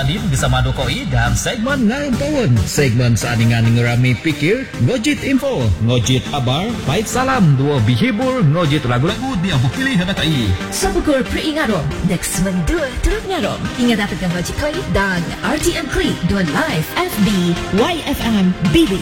Adin bersama Dokoi dan segmen Ngayong Tahun. Segmen seaning-aning rami pikir, ngojit info, ngojit kabar, baik salam, dua bihibur, ngojit lagu-lagu dia pilih hadakai. Sabukur peringarom, next mendua turut ngarom. Ingat dapatkan ngojit koi dan RTM Klik dua live FB YFM BB.